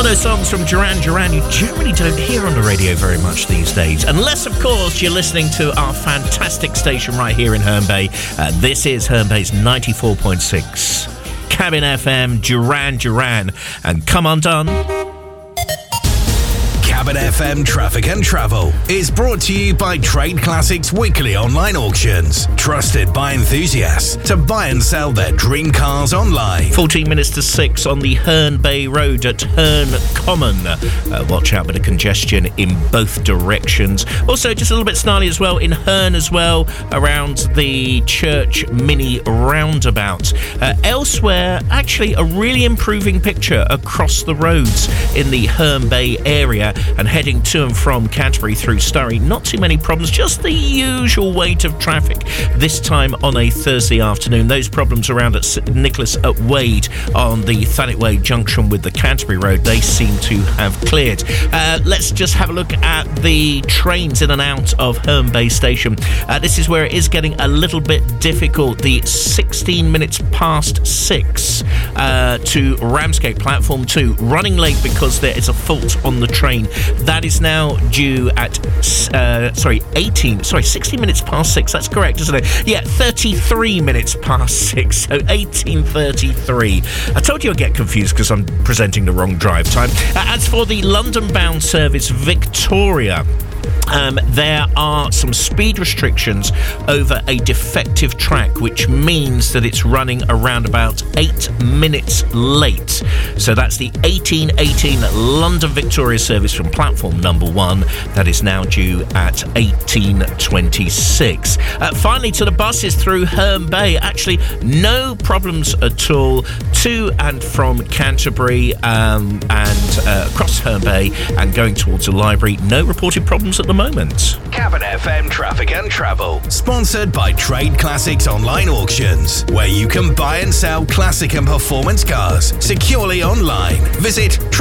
of those songs from Duran Duran you generally don't hear on the radio very much these days. Unless, of course, you're listening to our fantastic station right here in Herne Bay. This is Herne Bay's 94.6 Cabin FM, Duran Duran, and Come Undone. Cabin FM Traffic and Travel is brought to you by Trade Classics Weekly Online Auctions. Trusted by enthusiasts to buy and sell their dream cars online. 14 minutes to 6 on the Herne Bay Road at Herne Common. Watch out for the congestion in both directions. Also, just a little bit snarly as well in Herne as well, around the Church Mini Roundabout. Elsewhere, actually, a really improving picture across the roads in the Herne Bay area. And heading to and from Canterbury through Surrey, not too many problems, just the usual weight of traffic this time on a Thursday afternoon. Those problems around at St Nicholas at Wade on the Thanet Way junction with the Canterbury Road, they seem to have cleared. Let's just have a look at the trains in and out of Herne Bay Station. This is where it is getting a little bit difficult. The 16 minutes past 6 to Ramsgate Platform 2, running late because there is a fault on the train. That is now due at 16 minutes past 6. That's correct, isn't it? Yeah, 33 minutes past 6. So 18:33. I told you I'd get confused because I'm presenting the wrong drive time. As for the London-bound service Victoria, there are some speed restrictions over a defective track, which means that it's running around about 8 minutes late. So that's the 1818 London Victoria service from platform number 1. That is now due at 18:26. Finally, to the buses through Herne Bay. Actually, no problems at all to and from Canterbury and across Herne Bay and going towards the library. No reported problems at the moment. Cabin FM Traffic and Travel, sponsored by Trade Classics Online Auctions, where you can buy and sell classic and performance cars securely online. Visit